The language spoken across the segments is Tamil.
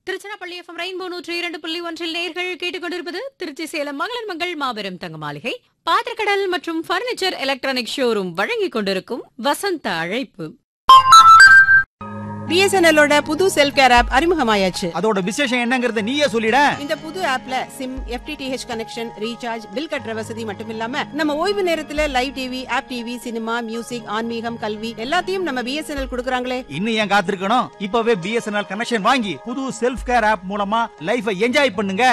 திருச்சிராப்பள்ளி எஃப்எம் ரெயின்போ 102.1 நேயர்கள் கேட்டுக்கொண்டிருப்பது திருச்சி சேலம் மகளிர் மங்கள் மாபெரும் தங்க மாளிகை பாத்திரக்கடல் மற்றும் பர்னிச்சர் எலக்ட்ரானிக் ஷோரூம் வழங்கிக் கொண்டிருக்கும் வசந்த அழைப்பு. BSNL-ஓட புது செல்ஃப் கேர் ஆப் அறிமுகமாயாச்சு. அதோட விசேஷம் என்னங்கறத நீயே சொல்லிட. இந்த புது ஆப்ல sim, FTTH connection, recharge, bill கட்டுற வசதி மட்டும் இல்லாம நம்ம ஓய்வு நேரத்துல live TV, app TV, cinema, music, ஆன்மீகம், கல்வி எல்லாத்தையும் நம்ம BSNL கொடுக்கறாங்களே. இன்னும் ஏன் காத்திருக்கணும்? இப்பவே BSNL கனெக்ஷன் வாங்கி புது செல்ஃப் கேர் ஆப் மூலமா லைஃபை என்ஜாய் பண்ணுங்க.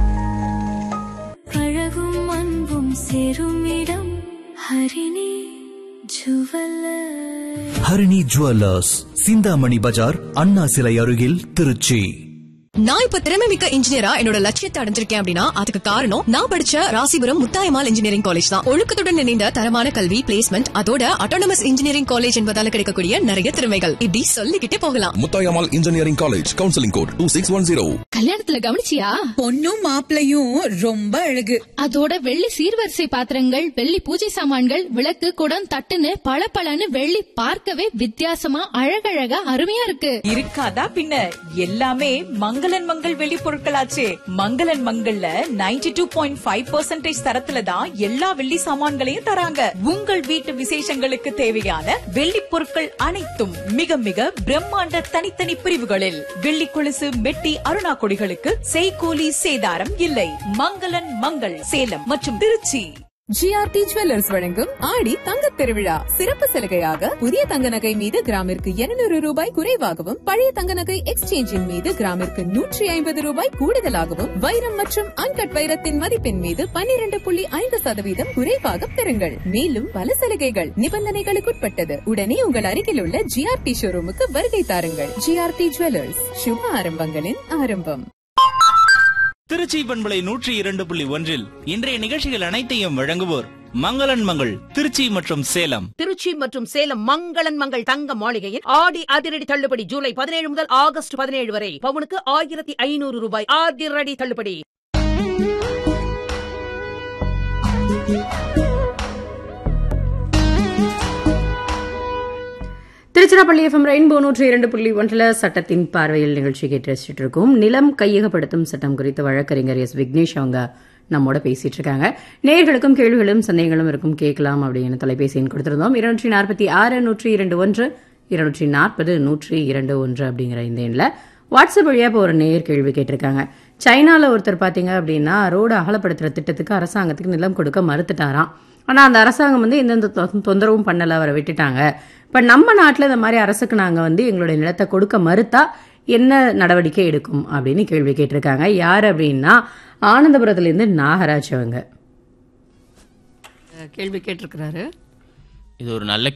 அழகும் அன்பும் சேரும் இடம் ஹரிணி ஜுவல்லர். ஹரிணி ஜுவல்லர்ஸ், சிந்தாமணி பஜார், அண்ணா சிலை அருகில், திருச்சி. நான் இப்ப திறமைமிக்க இன்ஜினியரா என்னோட லட்சியத்தை அடைஞ்சிருக்கேன் அப்படின்னா அதுக்கு காரணம் நான் படிச்ச ராசிபுரம் முத்தாயம்மாள் இன்ஜினியரிங் காலேஜ் தான். ஒழுக்கத்துடன் இணைந்த தரமான கல்வி, பிளேஸ்மெண்ட், அதோட அட்டானமஸ் இன்ஜினியரிங் காலேஜ் என்பதால கிடைக்கக்கூடிய நிறைய திறமைகள் இப்படி சொல்லிக்கிட்டே போகலாம். Muthayammal engineering college, counselling code 2610. கல்யாணத்துல கவனிச்சியா? பொண்ணும் மாப்பிளையும் ரொம்ப அழகு. அதோட வெள்ளி சீர்வரிசை பாத்திரங்கள், வெள்ளி பூஜை சாமான்கள், விளக்கு, குடம், தட்டுன்னு பளபளன்னு வெள்ளி பார்க்கவே வித்தியாசமா அழகழகா அருமையா இருக்கு. இருக்காதா பின்ன? எல்லாமே மங்களன் மங்கள் வெள்ளி பொருட்களாச்சே. மங்களன் மங்கள்ல 92.5% தரத்துல தான் எல்லா வெள்ளி சாமான்களையும் தராங்க. உங்கள் வீட்டு விசேஷங்களுக்கு தேவையான வெள்ளி பொருட்கள் அனைத்தும் மிக மிக பிரம்மாண்ட தனித்தனி பிரிவுகளில். வெள்ளி கொலுசு, மெட்டி, அருணா கொடிகளுக்கு செய்கூலி சேதாரம் இல்லை. மங்களன் மங்கள், சேலம் மற்றும் திருச்சி. GRT ஜுவல்லர்ஸ் வழங்கும் ஆடி தங்கத் திருவிழா சிறப்பு சலுகையாக புதிய தங்க நகை மீது கிராமிற்கு 200 ரூபாய் குறைவாகவும், பழைய தங்க நகை எக்ஸ்சேஞ்சின் மீது கிராமிற்கு 150 ரூபாய் கூடுதலாகவும், வைரம் மற்றும் அன்கட் வைரத்தின் மதிப்பின் மீது 12.5% குறைவாக பெறுங்கள். மேலும் பல சலுகைகள் நிபந்தனைகளுக்குட்பட்டது. உடனே உங்கள் அருகில் உள்ள GRT ஷோரூமுக்கு வருகை தாருங்கள். GRT ஜுவல்லர்ஸ், சுப ஆரம்பங்களின் ஆரம்பம். திருச்சி பண்பலை 102.1 இன்றைய நிகழ்ச்சிகள் அனைத்தையும் வழங்குவோர் மங்களன் மங்கள் திருச்சி மற்றும் சேலம். திருச்சி மற்றும் சேலம் மங்களன் மங்கள் தங்க மாளிகையின் ஆடி அதிரடி தள்ளுபடி ஜூலை 17 முதல் ஆகஸ்ட் 17 வரை. பவுனுக்கு 1500 ரூபாய் அதிரடி தள்ளுபடி. திருச்சிராப்பள்ளி எஃப்எம் ரெயின்போ 102.1 சட்டத்தின் பார்வையில் நிகழ்ச்சி கேட்டு ரசிச்சுட்டு இருக்கோம். நிலம் கையகப்படுத்தும் சட்டம் குறித்து வழக்கறிஞர் எஸ் விக்னேஷ் அவங்க நம்மோட பேசிட்டு இருக்காங்க. நேயர்களுக்கும் கேள்விகளும் சந்தேகங்களும் இருக்கும், கேட்கலாம் அப்படின்னு தொலைபேசி எண் கொடுத்திருந்தோம். 246-102-1 240-102-1 அப்படிங்கிற இந்த எண்ணில் வாட்ஸ்அப் வழியா இப்போ ஒரு நேயர் கேள்வி கேட்டிருக்காங்க. சைனால ஒருத்தர் பாத்தீங்க அப்படின்னா ரோடு அகலப்படுத்துற திட்டத்துக்கு அரசாங்கத்துக்கு நிலம் கொடுக்க மறுத்துட்டாராம். ஆனா அந்த அரசாங்கம் எந்த தொந்தரவும் பண்ணல, அவரை விட்டுட்டாங்க. இப்ப நம்ம நாட்டுல இந்த மாதிரி அரசுக்கு நாங்க எங்களுடைய நிலத்தை கொடுக்க மறுத்தா என்ன நடவடிக்கை எடுக்கும் அப்படின்னு கேள்வி கேட்டிருக்காங்க. யார் அப்படின்னா ஆனந்தபுரத்துல இருந்து நாகராஜ் அவங்க கேள்வி கேட்டிருக்கிறாரு. இது ஒரு நல்ல